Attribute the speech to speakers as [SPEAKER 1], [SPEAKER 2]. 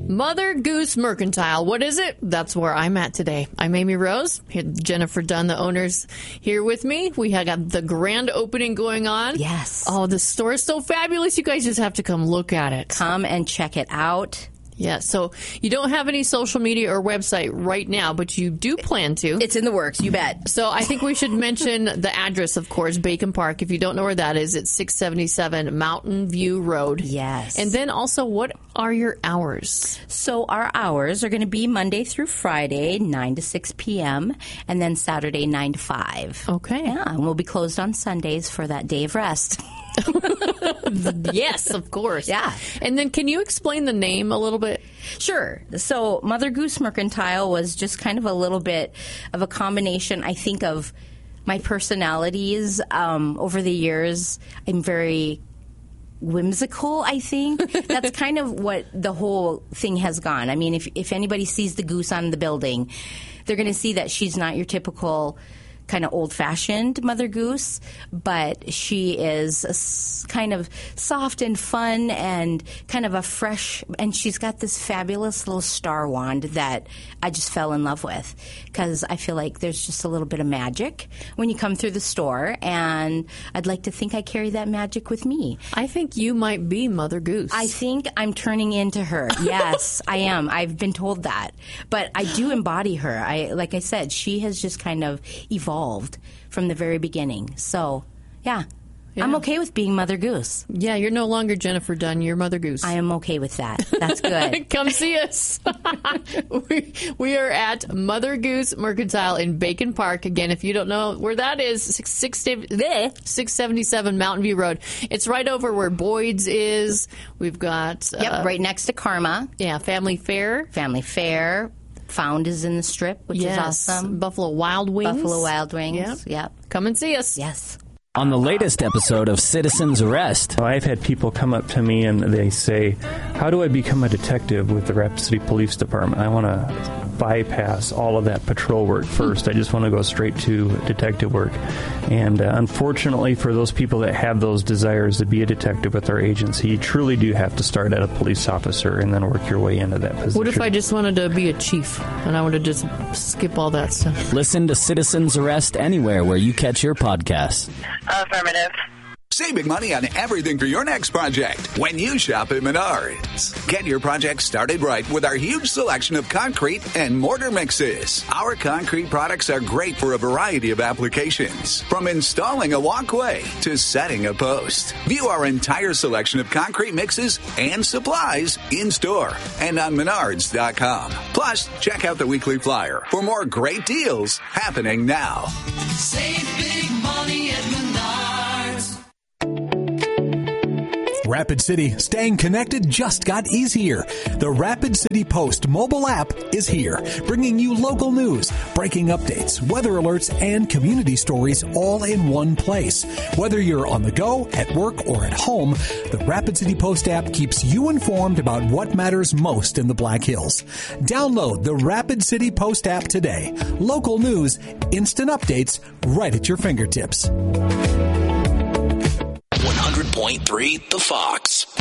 [SPEAKER 1] Mother Goose Mercantile. What is it? That's where I'm at today. I'm Amy Rose. Jennifer Dunn, the owner's here with me. We have got the grand opening going on.
[SPEAKER 2] Yes.
[SPEAKER 1] Oh, the store is so fabulous. You guys just have to come look at it.
[SPEAKER 2] Come and check it out.
[SPEAKER 1] Yeah, so you don't have any social media or website right now, but you do plan to.
[SPEAKER 2] It's in the works, you bet.
[SPEAKER 1] So I think we should mention the address, of course, Bacon Park. If you don't know where that is, it's 677 Mountain View Road.
[SPEAKER 2] Yes.
[SPEAKER 1] And then also, what are your hours?
[SPEAKER 2] So our hours are going to be Monday through Friday, 9 to 6 p.m., and then Saturday, 9 to 5.
[SPEAKER 1] Okay.
[SPEAKER 2] Yeah, and we'll be closed on Sundays for that day of rest.
[SPEAKER 1] Yes, of course.
[SPEAKER 2] Yeah.
[SPEAKER 1] And then can you explain the name a little bit?
[SPEAKER 2] Sure. So Mother Goose Mercantile was just kind of a little bit of a combination, I think, of my personalities. Over the years, I'm very whimsical, I think. That's kind of what the whole thing has gone. I mean, if anybody sees the goose on the building, they're going to see that she's not your typical kind of old-fashioned Mother Goose, but she is kind of soft and fun and kind of a fresh, and she's got this fabulous little star wand that I just fell in love with because I feel like there's just a little bit of magic when you come through the store, and I'd like to think I carry that magic with me.
[SPEAKER 1] I think you might be Mother Goose.
[SPEAKER 2] I think I'm turning into her. Yes, I am. I've been told that. But I do embody her. Like I said, she has just kind of evolved from the very beginning. So, yeah. I'm okay with being Mother Goose.
[SPEAKER 1] Yeah, you're no longer Jennifer Dunn. You're Mother Goose.
[SPEAKER 2] I am okay with that. That's good.
[SPEAKER 1] Come see us. we are at Mother Goose Mercantile in Bacon Park. Again, if you don't know where that is, 677 Mountain View Road. It's right over where Boyd's is. We've got...
[SPEAKER 2] right next to Karma.
[SPEAKER 1] Yeah, Family Fair.
[SPEAKER 2] Family Fair. Found is in the Strip, which is awesome.
[SPEAKER 1] Buffalo Wild Wings.
[SPEAKER 2] Buffalo Wild Wings, yep.
[SPEAKER 1] Come and see us.
[SPEAKER 2] Yes.
[SPEAKER 3] On the latest episode of Citizen's Arrest.
[SPEAKER 4] I've had people come up to me and they say, how do I become a detective with the Rapid City Police Department? I want to bypass all of that patrol work first. I just want to go straight to detective work. And unfortunately for those people that have those desires to be a detective with our agency, you truly do have to start at a police officer and then work your way into that position.
[SPEAKER 1] What if I just wanted to be a chief and I would have just skip all that stuff?
[SPEAKER 3] Listen to Citizen's Arrest anywhere where you catch your podcasts.
[SPEAKER 5] Affirmative.
[SPEAKER 6] Saving money on everything for your next project when you shop at Menards. Get your project started right with our huge selection of concrete and mortar mixes. Our concrete products are great for a variety of applications, from installing a walkway to setting a post. View our entire selection of concrete mixes and supplies in store and on Menards.com. Plus, check out the weekly flyer for more great deals happening now.
[SPEAKER 7] Save big money at Menards.
[SPEAKER 8] Rapid City, staying connected just got easier. The Rapid City Post mobile app is here, bringing you local news, breaking updates, weather alerts, and community stories all in one place. Whether you're on the go, at work, or at home, the Rapid City Post app keeps you informed about what matters most in the Black Hills. Download the Rapid City Post app today. Local news, instant updates, right at your fingertips.
[SPEAKER 9] 100.3 The Fox.